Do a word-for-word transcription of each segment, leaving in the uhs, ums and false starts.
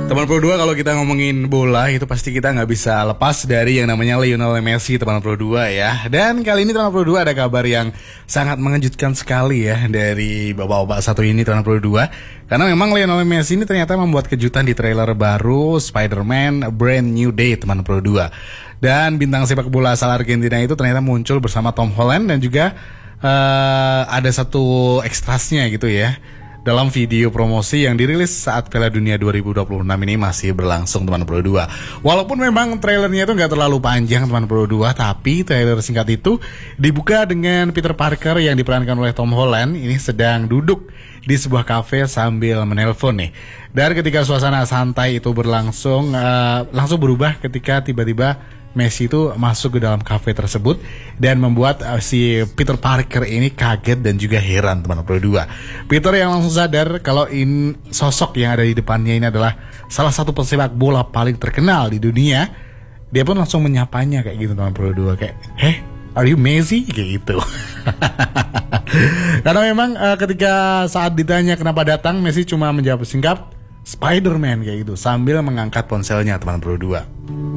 Teman Pro dua, kalau kita ngomongin bola itu pasti kita nggak bisa lepas dari yang namanya Lionel Messi, teman Pro dua ya. Dan kali ini teman Pro dua ada kabar yang sangat mengejutkan sekali ya dari bapak-bapak satu ini, teman Pro dua. Karena memang Lionel Messi ini ternyata membuat kejutan di trailer baru Spider-Man Brand New Day, teman Pro dua. Dan bintang sepak bola asal Argentina itu ternyata muncul bersama Tom Holland dan juga uh, ada satu ekstrasnya gitu ya dalam video promosi yang dirilis saat Piala Dunia dua ribu dua puluh enam ini masih berlangsung, teman Pro dua. Walaupun memang trailernya itu nggak terlalu panjang, teman Pro dua, tapi trailer singkat itu dibuka dengan Peter Parker yang diperankan oleh Tom Holland ini sedang duduk di sebuah kafe sambil menelpon nih. Dan ketika suasana santai itu berlangsung, uh, langsung berubah ketika tiba-tiba Messi itu masuk ke dalam kafe tersebut dan membuat uh, si Peter Parker ini kaget dan juga heran, teman Pro dua. Peter yang langsung sadar kalau in sosok yang ada di depannya ini adalah salah satu pesepak bola paling terkenal di dunia. Dia pun langsung menyapanya kayak gitu, teman Pro dua, kayak, "Hey, are you Messi?" kayak gitu. Karena memang uh, ketika saat ditanya kenapa datang, Messi cuma menjawab singkat, "Spider-Man," kayak gitu sambil mengangkat ponselnya, teman Pro dua.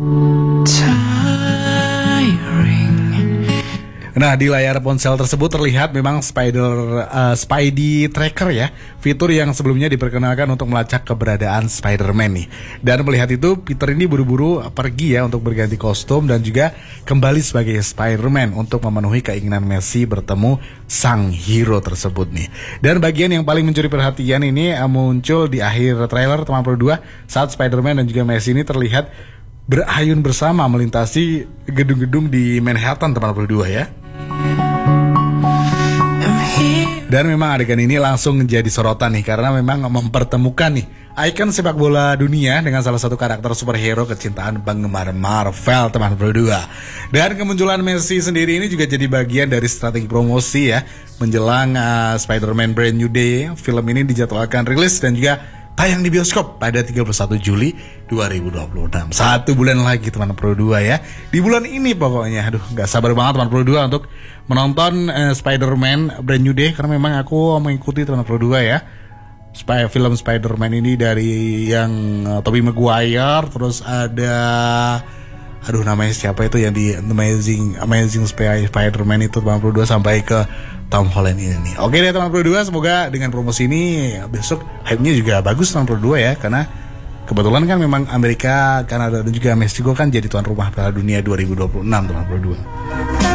Nah, di layar ponsel tersebut terlihat memang Spider uh, Spidey Tracker ya, fitur yang sebelumnya diperkenalkan untuk melacak keberadaan Spider-Man nih. Dan melihat itu, Peter ini buru-buru pergi ya untuk berganti kostum dan juga kembali sebagai Spider-Man untuk memenuhi keinginan Messi bertemu sang hero tersebut nih. Dan bagian yang paling mencuri perhatian ini uh, muncul di akhir trailer, teman Pro dua, saat Spider-Man dan juga Messi ini terlihat berayun bersama melintasi gedung-gedung di Manhattan, teman Pro dua ya. Dan memang adegan ini langsung menjadi sorotan nih, karena memang mempertemukan nih ikon sepak bola dunia dengan salah satu karakter superhero kecintaan penggemar Marvel, teman Pro dua. Dan kemunculan Messi sendiri ini juga jadi bagian dari strategi promosi ya menjelang uh, Spider-Man Brand New Day. Film ini dijadwalkan rilis dan juga tayang di bioskop pada tiga puluh satu Juli dua ribu dua puluh enam. Satu bulan lagi, teman Pro dua ya. Di bulan ini pokoknya. Aduh, gak sabar banget teman Pro dua untuk menonton uh, Spider-Man Brand New Day. Karena memang aku mengikuti teman Pro dua ya Spy, film Spider-Man ini dari yang uh, Tobey Maguire. Terus ada, aduh namanya siapa itu yang di Amazing Amazing Spider-Man itu, teman Pro dua, sampai ke Tom Holland ini nih. Oke deh teman Pro dua, semoga dengan promosi ini besok hype-nya juga bagus, teman Pro dua ya. Karena kebetulan kan memang Amerika, Kanada dan juga Meksiko kan jadi tuan rumah Piala Dunia dua ribu dua puluh enam, teman Pro dua.